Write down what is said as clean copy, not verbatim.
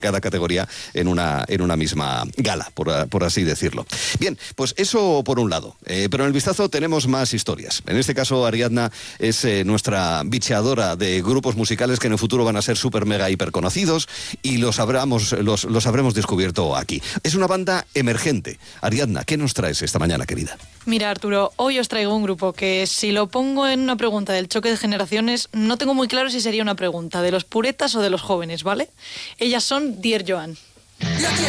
cada categoría en una misma gala, por así decirlo. Bien, pues eso por un lado. Pero en el vistazo tenemos más historias. En este caso, Ariadna es nuestra bicheadora de grupos musicales que en el futuro van a ser súper, mega, hiper conocidos y los habremos descubierto aquí. Es una banda emergente. Ariadna, ¿qué nos traes esta mañana, querida? Mira, Arturo, hoy os traigo un grupo que, si lo pongo en una pregunta del choque de generaciones, no tengo muy claro si sería una pregunta de los puretas o de los jóvenes, ¿vale? Ellas son Dear Joan. Lo que